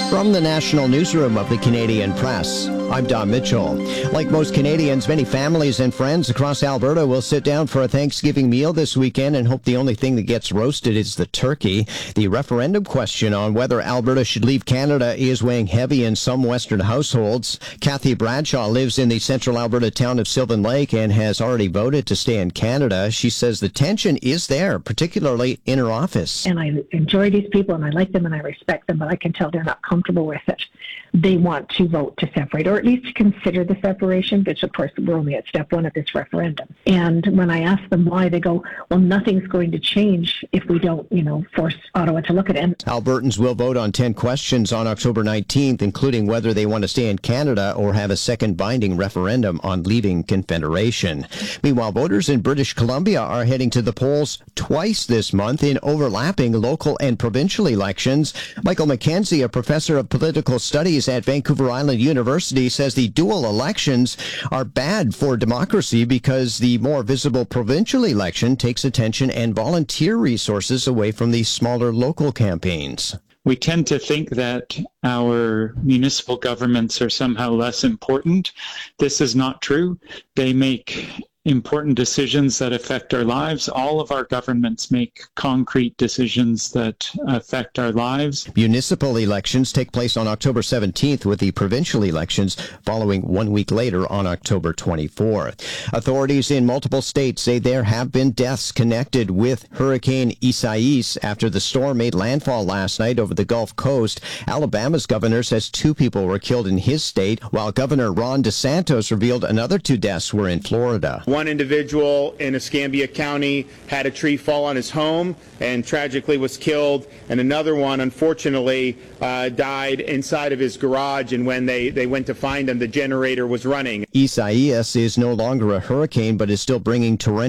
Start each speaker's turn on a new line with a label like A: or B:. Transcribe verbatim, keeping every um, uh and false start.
A: From the National Newsroom of the Canadian Press, I'm Don Mitchell. Like most Canadians, many families and friends across Alberta will sit down for a Thanksgiving meal this weekend and hope the only thing that gets roasted is the turkey. The referendum question on whether Alberta should leave Canada is weighing heavy in some Western households. Kathy Bradshaw lives in the central Alberta town of Sylvan Lake and has already voted to stay in Canada. She says the tension is there, particularly in her office.
B: And I enjoy these people and I like them and I respect them, but I can tell they're not comfortable with it. They want to vote to separate, or at least to consider the separation, which of course we're only at step one of this referendum. And when I ask them why, they go, well, nothing's going to change if we don't, you know, force Ottawa to look at it.
A: Albertans will vote on ten questions on October nineteenth, including whether they want to stay in Canada or have a second binding referendum on leaving Confederation. Meanwhile, voters in British Columbia are heading to the polls twice this month in overlapping local and provincial elections. Michael McKenzie, a professor of political studies at Vancouver Island University, says the dual elections are bad for democracy because the more visible provincial election takes attention and volunteer resources away from the smaller local campaigns.
C: We tend to think that our municipal governments are somehow less important. This is not true. They make important decisions that affect our lives. All of our governments make concrete decisions that affect our lives.
A: Municipal elections take place on October seventeenth, with the provincial elections following one week later on October twenty-fourth. Authorities in multiple states say there have been deaths connected with Hurricane Isaias after the storm made landfall last night over the Gulf Coast. Alabama's governor says two people were killed in his state, while Governor Ron DeSantis revealed another two deaths were in Florida.
D: One individual in Escambia County had a tree fall on his home and tragically was killed, and another one, unfortunately, uh, died inside of his garage, and when they, they went to find him, the generator was running.
A: Isaias is no longer a hurricane, but is still bringing torrential